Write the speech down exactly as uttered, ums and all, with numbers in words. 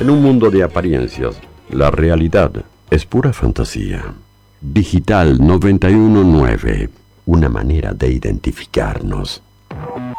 En un mundo de apariencias, la realidad es pura fantasía. Digital noventa y uno punto nueve, una manera de identificarnos.